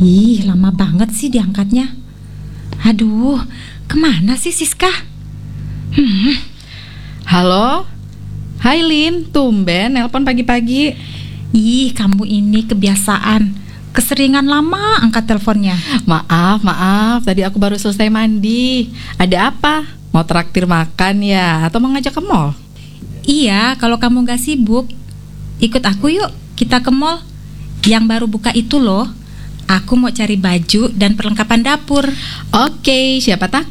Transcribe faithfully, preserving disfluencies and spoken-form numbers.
Ih, lama banget sih diangkatnya. Aduh, kemana sih Siska? Hmm. Halo? Hai Lin, tumben nelpon pagi-pagi. Ih, kamu ini kebiasaan. Keseringan lama angkat teleponnya. Maaf, maaf, tadi aku baru selesai mandi. Ada apa? Mau traktir makan ya? Atau mau ngajak ke mall? Iya, kalau kamu gak sibuk, ikut aku yuk, kita ke mall. Yang baru buka itu loh. Aku mau cari baju dan perlengkapan dapur. Oke, siapa takut?